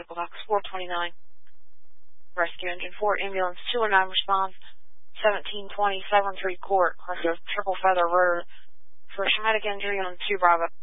Echo Box 429. Rescue Engine 4, Ambulance 209 responds. 1720 Severn Street Court. Triple feather rotor for traumatic injury on 2 Bravo.